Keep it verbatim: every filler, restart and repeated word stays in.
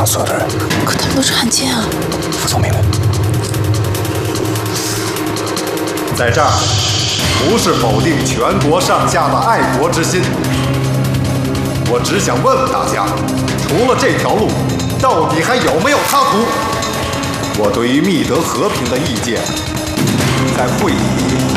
上所有的人。 可他们都是汉奸啊！ 服从命令。 在这儿，不是否定全国上下的爱国之心，我只想问问大家，除了这条路，到底还有没有他途？我对于觅得和平的意见，在会议里